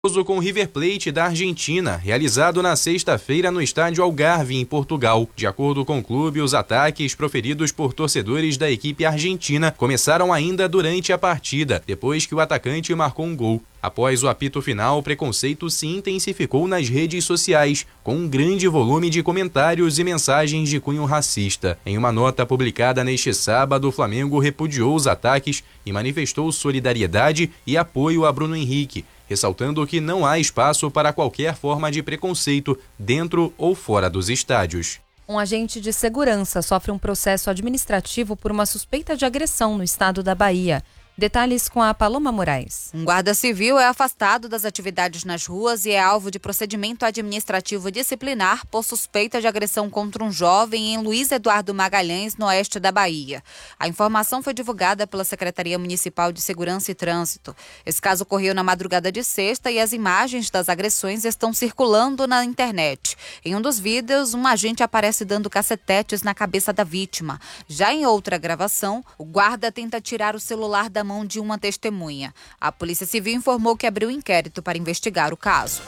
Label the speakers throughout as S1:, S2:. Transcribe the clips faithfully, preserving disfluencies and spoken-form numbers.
S1: Com o River Plate da Argentina, realizado na sexta-feira no estádio Algarve, em Portugal. De acordo com o clube, os ataques proferidos por torcedores da equipe argentina começaram ainda durante a partida, depois que o atacante marcou um gol. Após o apito final, o preconceito se intensificou nas redes sociais, com um grande volume de comentários e mensagens de cunho racista. Em uma nota publicada neste sábado, o Flamengo repudiou os ataques e manifestou solidariedade e apoio a Bruno Henrique, ressaltando que não há espaço para qualquer forma de preconceito dentro ou fora dos estádios.
S2: Um agente de segurança sofre um processo administrativo por uma suspeita de agressão no estado da Bahia. Detalhes com a Paloma Moraes.
S3: Um guarda civil é afastado das atividades nas ruas e é alvo de procedimento administrativo disciplinar por suspeita de agressão contra um jovem em Luiz Eduardo Magalhães, no oeste da Bahia. A informação foi divulgada pela Secretaria Municipal de Segurança e Trânsito. Esse caso ocorreu na madrugada de sexta e as imagens das agressões estão circulando na internet. Em um dos vídeos, um agente aparece dando cacetetes na cabeça da vítima. Já em outra gravação, o guarda tenta tirar o celular da mão de uma testemunha. A Polícia Civil informou que abriu inquérito para investigar o caso.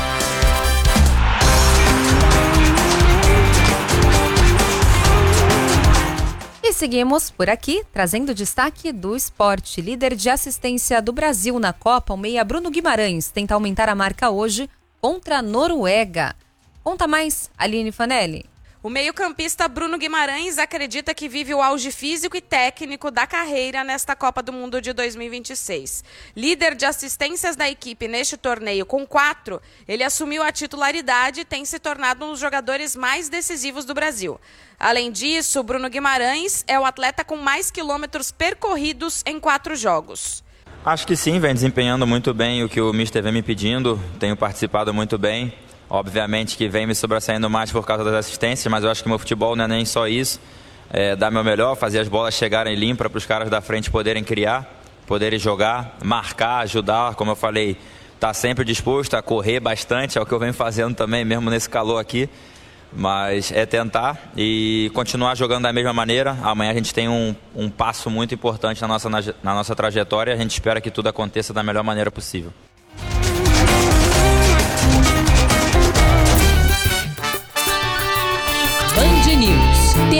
S2: E seguimos por aqui, trazendo destaque do esporte. Líder de assistência do Brasil na Copa, o meia Bruno Guimarães, tenta aumentar a marca hoje contra a Noruega. Conta mais, Aline Fanelli.
S4: O meio-campista Bruno Guimarães acredita que vive o auge físico e técnico da carreira nesta Copa do Mundo de dois mil e vinte e seis. Líder de assistências da equipe neste torneio com quatro, ele assumiu a titularidade e tem se tornado um dos jogadores mais decisivos do Brasil. Além disso, Bruno Guimarães é o atleta com mais quilômetros percorridos em quatro jogos.
S5: Acho que sim, vem desempenhando muito bem o que o mister vem me pedindo, tenho participado muito bem. Obviamente que vem me sobressaindo mais por causa das assistências, mas eu acho que meu futebol não é nem só isso. É dar meu melhor, fazer as bolas chegarem limpas para os caras da frente poderem criar, poderem jogar, marcar, ajudar. Como eu falei, tá sempre disposto a correr bastante, é o que eu venho fazendo também, mesmo nesse calor aqui. Mas é tentar e continuar jogando da mesma maneira. Amanhã a gente tem um, um passo muito importante na nossa, na, na nossa trajetória. A gente espera que tudo aconteça da melhor maneira possível.
S2: Band News.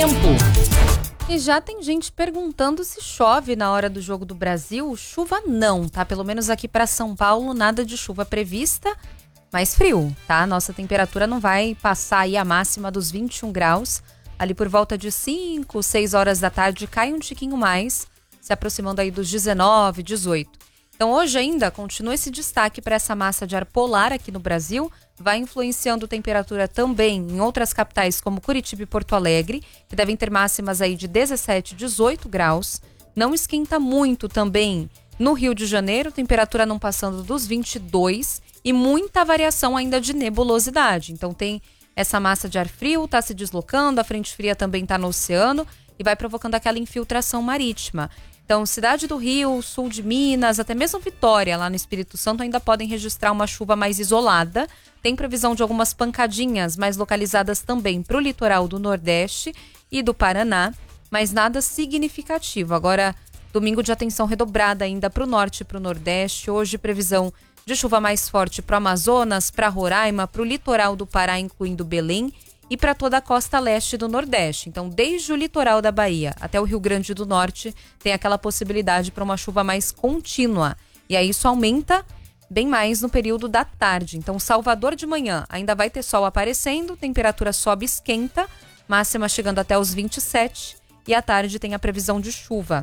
S2: Tempo. E já tem gente perguntando se chove na hora do Jogo do Brasil. Chuva não, tá? Pelo menos aqui para São Paulo, nada de chuva prevista. Mais frio, tá? Nossa temperatura não vai passar aí a máxima dos vinte e um graus. Ali por volta de cinco, seis horas da tarde cai um tiquinho mais, se aproximando aí dos dezenove, dezoito. Então hoje ainda continua esse destaque para essa massa de ar polar aqui no Brasil. Vai influenciando temperatura também em outras capitais como Curitiba e Porto Alegre, que devem ter máximas aí de dezessete, dezoito graus. Não esquenta muito também no Rio de Janeiro, temperatura não passando dos vinte e dois e muita variação ainda de nebulosidade. Então tem essa massa de ar frio, está se deslocando, a frente fria também está no oceano e vai provocando aquela infiltração marítima. Então, cidade do Rio, sul de Minas, até mesmo Vitória, lá no Espírito Santo, ainda podem registrar uma chuva mais isolada. Tem previsão de algumas pancadinhas mais localizadas também para o litoral do Nordeste e do Paraná, mas nada significativo. Agora, domingo de atenção redobrada ainda para o Norte e para o Nordeste. Hoje, previsão de chuva mais forte para o Amazonas, para Roraima, para o litoral do Pará, incluindo Belém, e para toda a costa leste do Nordeste. Então, desde o litoral da Bahia até o Rio Grande do Norte, tem aquela possibilidade para uma chuva mais contínua. E aí isso aumenta bem mais no período da tarde. Então, Salvador de manhã ainda vai ter sol aparecendo, temperatura sobe e esquenta, máxima chegando até os vinte e sete, e à tarde tem a previsão de chuva.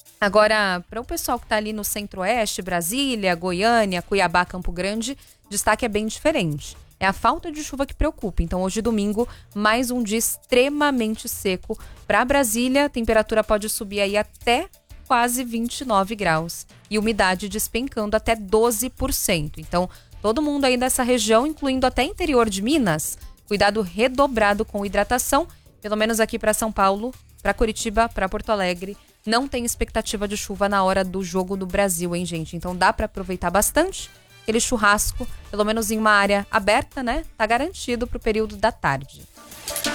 S2: Agora, para o pessoal que está ali no Centro-Oeste, Brasília, Goiânia, Cuiabá, Campo Grande, destaque é bem diferente. É a falta de chuva que preocupa. Então, hoje, domingo, mais um dia extremamente seco. Para Brasília, a temperatura pode subir aí até quase vinte e nove graus. E umidade despencando até doze por cento. Então, todo mundo aí dessa região, incluindo até interior de Minas, cuidado redobrado com hidratação. Pelo menos aqui para São Paulo, para Curitiba, para Porto Alegre, não tem expectativa de chuva na hora do Jogo do Brasil, hein, gente? Então, dá para aproveitar bastante. Aquele churrasco, pelo menos em uma área aberta, né? Tá garantido pro período da tarde.